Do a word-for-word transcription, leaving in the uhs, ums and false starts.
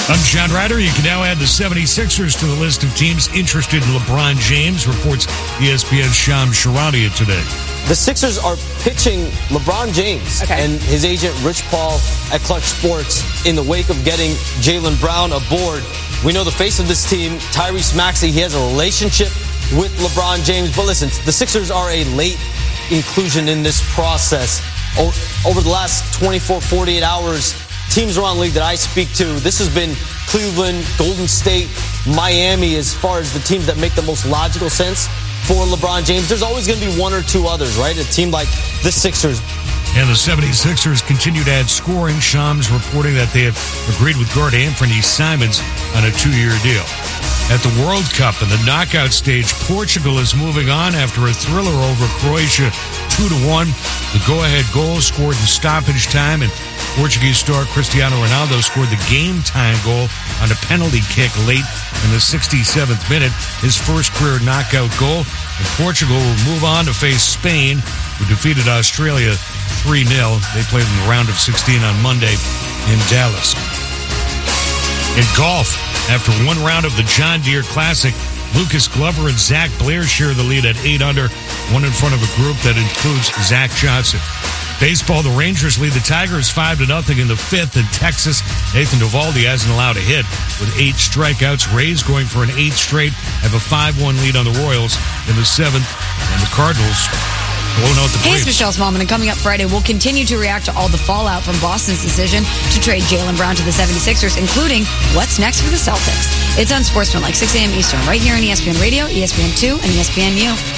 I'm John Ryder. You can now add the seventy-sixers to the list of teams interested in LeBron James, reports E S P N's Shams Charania today. The Sixers are pitching LeBron James okay. and his agent Rich Paul at Clutch Sports in the wake of getting Jaylen Brown aboard. We know the face of this team, Tyrese Maxey. He has a relationship with LeBron James. But listen, the Sixers are a late inclusion in this process. O- over the last twenty-four, forty-eight hours, teams around the league that I speak to, this has been Cleveland, Golden State, Miami as far as the teams that make the most logical sense for LeBron James. There's always going to be one or two others, right? A team like the Sixers. And the seventy-sixers continue to add scoring. Shams reporting that they have agreed with guard Anthony Simons on a two-year deal. At the World Cup and the knockout stage, Portugal is moving on after a thriller over Croatia two to one. The go-ahead goal scored in stoppage time, and Portuguese star Cristiano Ronaldo scored the game-time goal on a penalty kick late in the sixty-seventh minute, his first career knockout goal. And Portugal will move on to face Spain, who defeated Australia three nil. They played in the round of sixteen on Monday in Dallas. In golf, after one round of the John Deere Classic, Lucas Glover and Zach Blair share the lead at eight under, one in front of a group that includes Zach Johnson. Baseball, the Rangers lead the Tigers five to nothing in the fifth. In Texas, Nathan Eovaldi hasn't allowed a hit with eight strikeouts. Rays going for an eighth straight, have a five one lead on the Royals in the seventh, and the Cardinals blowing out the Hey, Braves. it's Michelle Smallman, and coming up Friday, we'll continue to react to all the fallout from Boston's decision to trade Jaylen Brown to the seventy-sixers, including what's next for the Celtics. It's on Sportsman, like six a.m. Eastern, right here on E S P N Radio, E S P N two, and E S P N U.